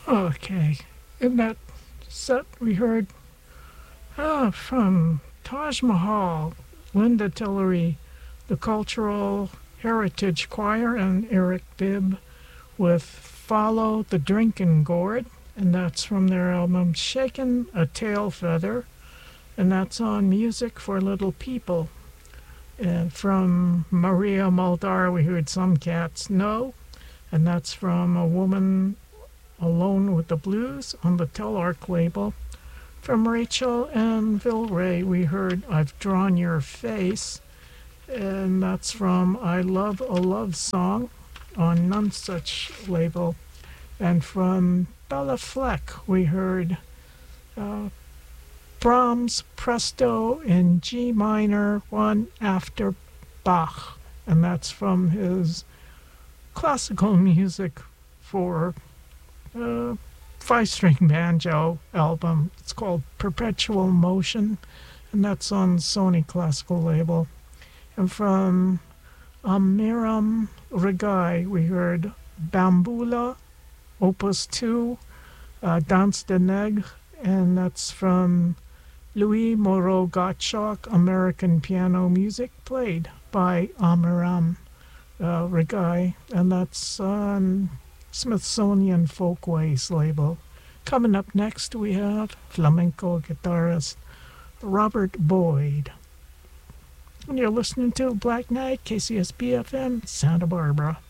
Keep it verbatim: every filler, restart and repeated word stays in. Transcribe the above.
Okay. In that set, we heard uh, from Taj Mahal, Linda Tillery, the Cultural Heritage Choir, and Eric Bibb with Follow the Drinking Gourd, and that's from their album Shaken a Tail Feather, and that's on Music for Little People. And from Maria Muldaur, we heard Some Cats Know, and that's from A Woman Alone with the Blues on the Telarc label. From Rachel and Vilray, we heard I've Drawn Your Face, and that's from I Love a Love Song on None Such label. And from Bella Fleck, we heard uh, Brahms Presto in G minor, one after Bach, and that's from his classical music for uh, five-string banjo album. It's called Perpetual Motion, and that's on Sony Classical label. And from Amiram Regai, we heard Bambula, Opus two, uh, Danse de Negre, and that's from Louis Moreau Gottschalk, American Piano Music, played by Amiram uh, Regai, and that's on Smithsonian Folkways label. Coming up next, we have flamenco guitarist Robert Boyd. And you're listening to Black Knight, K C S B F M, Santa Barbara.